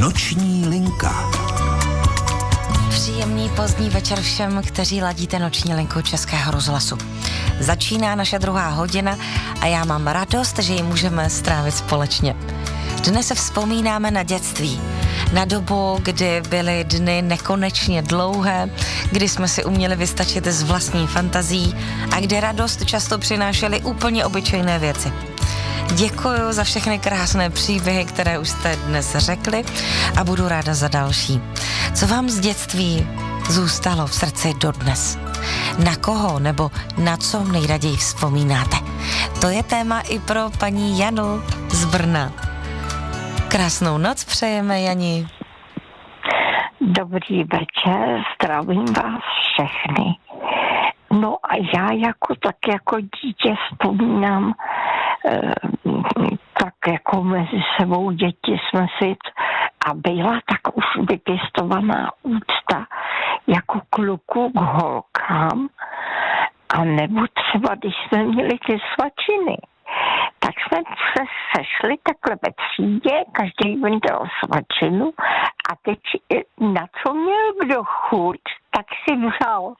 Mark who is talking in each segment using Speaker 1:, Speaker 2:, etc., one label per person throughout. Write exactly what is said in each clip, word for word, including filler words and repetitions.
Speaker 1: Noční linka.
Speaker 2: Příjemný pozdní večer všem, kteří ladíte noční linku Českého rozhlasu. Začíná naše druhá hodina a já mám radost, že ji můžeme strávit společně. Dnes se vzpomínáme na dětství, na dobu, kdy byly dny nekonečně dlouhé, kdy jsme si uměli vystačit z vlastní fantazí a kdy radost často přinášely úplně obyčejné věci. Děkuji za všechny krásné příběhy, které už jste dnes řekli a budu ráda za další. Co vám z dětství zůstalo v srdci dodnes? Na koho nebo na co nejraději vzpomínáte? To je téma i pro paní Janu z Brna. Krásnou noc přejeme, Jani.
Speaker 3: Dobrý večer, zdravím vás všechny. No a já jako tak jako dítě vzpomínám, eh, tak jako mezi sebou děti jsme si a byla tak už vypěstovaná úcta jako kluku k holkám, a nebo třeba když jsme měli ty svačiny, tak jsme se sešli takhle ve třídě, každý měl svačinu a teď na co měl kdo chuť, tak si vzal.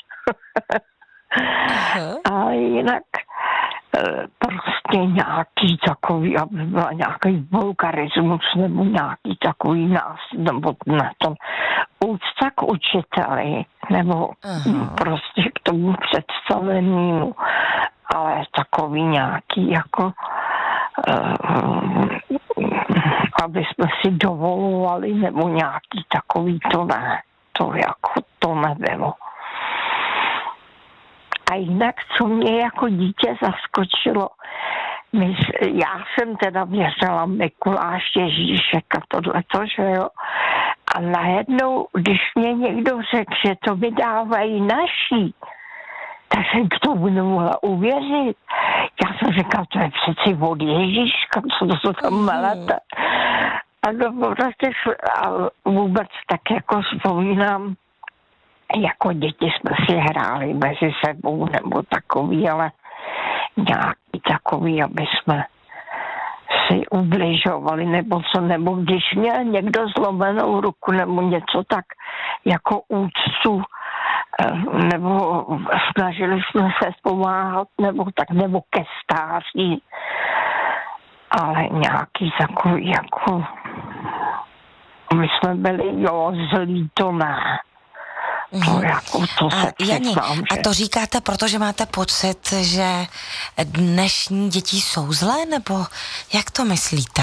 Speaker 3: A jinak prostě nějaký takový, aby byl nějaký vulgarismus nebo nějaký takový nás, nebo na tom úcta k učiteli, nebo Aha. prostě k tomu představenému, ale takový nějaký jako uh, aby jsme si dovolovali, nebo nějaký takový, to ne, to jako to nebylo. A jinak, co mě jako dítě zaskočilo, my, já jsem teda věřila Mikuláš, Ježíšek a tohleto, že jo. A najednou, když mě někdo řekl, že to vydávají naší, tak jsem k tomu nemohla uvěřit. Já jsem říkala, to je přeci od Ježíška, co to jsou tam melete. A, no, prostě, a vůbec tak jako vzpomínám, jako děti jsme si hráli mezi sebou nebo takový, ale nějaký takový, aby jsme si ubližovali nebo co, nebo když měl někdo zlomenou ruku nebo něco, tak jako úctu, nebo snažili jsme se pomáhat, nebo tak, nebo ke stáří, ale nějaký takový jako my jsme byli, jo, zlí, to ne. To jako, to se
Speaker 2: a, Jani,
Speaker 3: přiznám,
Speaker 2: a to říkáte, protože máte pocit, že dnešní děti jsou zlé, nebo jak to myslíte?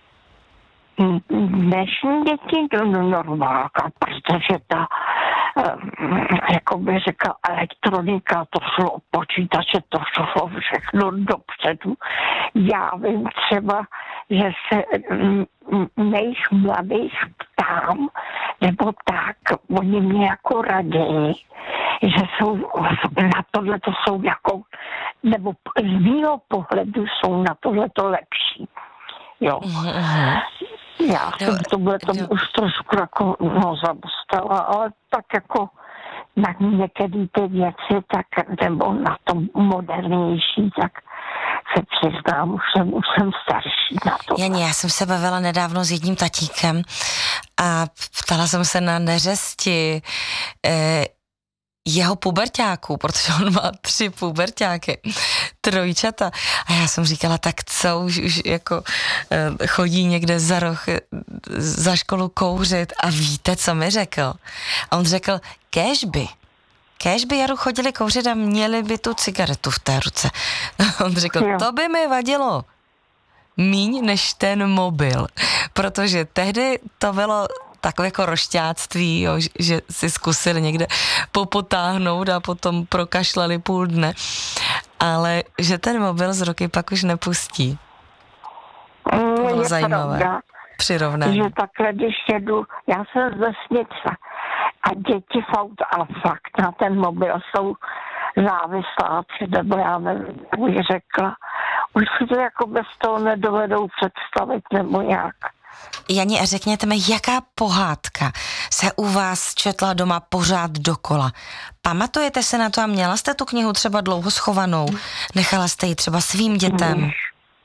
Speaker 3: Dnešní děti to normálka, protože ta, jako by řekla, elektronika, to šlo, počítače, to šlo všechno dopředu. Já vím třeba, že se mých mladých ptám, nebo tak, oni mě jako raději, že jsou na tohle to jsou jako, nebo z mýho pohledu jsou na tohle to lepší. Jo. Mm-hmm. Já jsem no, tohle tomu no. už trošku jako no, zabustala, ale tak jako na některé ty věci, tak nebo na tom modernější, tak se přiznám, už jsem, už jsem starší na to.
Speaker 2: Jani, já jsem se bavila nedávno s jedním tatíkem a ptala jsem se na neřesti eh, jeho puberťáků, protože on má tři puberťáky, trojčata. A já jsem říkala, tak co, už, už jako eh, chodí někde za roh, za školu kouřit a víte, co mi řekl? A on řekl, kéžby. Kéž by Jaru chodili kouřit a měli by tu cigaretu v té ruce. On řekl, jo. To by mi vadilo míň než ten mobil, protože tehdy to bylo takové jako rošťáctví, jo, že si zkusili někde popotáhnout a potom prokašlali půl dne, ale že ten mobil z ruky pak už nepustí. To bylo je zajímavé. Pravda, přirovnání.
Speaker 3: Že takhle, když jedu, já jsem z vesnice a děti v autu, ale fakt na ten mobil jsou závislá, nebo já nevím, jak bych řekla. Už si to jako bez toho nedovedou představit, nebo jak.
Speaker 2: Jani, a řekněte mi, jaká pohádka se u vás četla doma pořád dokola? Pamatujete se na to a měla jste tu knihu třeba dlouho schovanou? Nechala jste ji třeba svým dětem?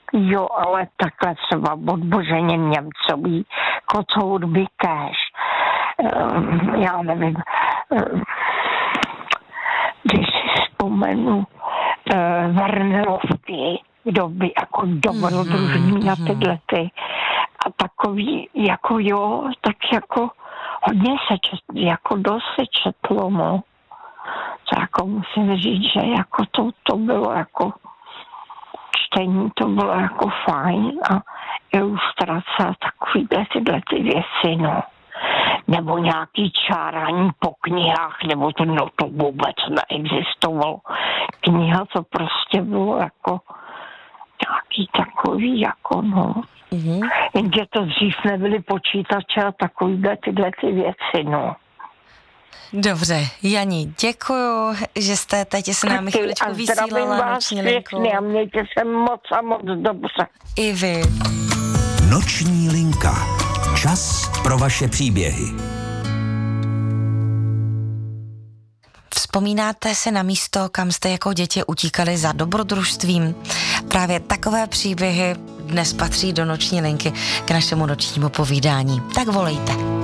Speaker 3: Jo, ale takhle třeba od Boženě Němcový, Kocour Bikéš, um, já nevím, um, když si vzpomenu uh, Vernelovky, kdo by jako dobrodružný mm-hmm. na tyhle ty a takový, jako jo, tak jako hodně se čet, jako dost se četlo, no. To jako musím říct, že jako to, to bylo jako čtení, to bylo jako fajn a ilustrace a takovýhle tyhle ty věci, no. Nebo nějaký čárání po knihách, nebo to, no to vůbec neexistovalo. Kniha to prostě bylo jako nějaký takový, jako no. Mm-hmm. Jenže to dřív nebyly počítače a takovýhle tyhle ty věci, no.
Speaker 2: Dobře, Jani, děkuju, že jste teď s námi chviličku vysílala Noční linku.
Speaker 3: A mějte se moc a moc dobře.
Speaker 2: I vy.
Speaker 1: Noční linka. Čas pro vaše příběhy.
Speaker 2: Vzpomínáte se na místo, kam jste jako děti utíkali za dobrodružstvím? Právě takové příběhy dnes patří do Noční linky k našemu nočnímu povídání. Tak volejte.